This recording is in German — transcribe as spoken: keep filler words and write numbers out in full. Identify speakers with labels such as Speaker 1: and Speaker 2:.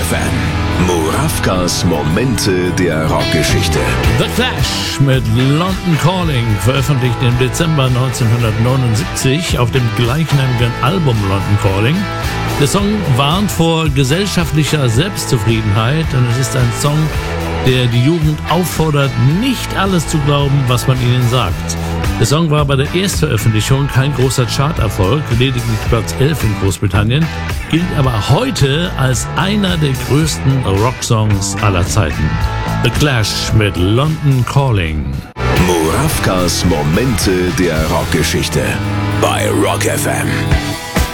Speaker 1: F M. Murawkas Momente der Rockgeschichte.
Speaker 2: The Clash mit London Calling, veröffentlicht im Dezember neunzehnhundertneunundsiebzig auf dem gleichnamigen Album London Calling. Der Song warnt vor gesellschaftlicher Selbstzufriedenheit und es ist ein Song, der die Jugend auffordert, nicht alles zu glauben, was man ihnen sagt. Der Song war bei der Erstveröffentlichung kein großer Charterfolg, lediglich Platz elf in Großbritannien, gilt aber heute als einer der größten Rocksongs aller Zeiten. The Clash mit London Calling.
Speaker 1: Murawkas Momente der Rockgeschichte bei Rock F M.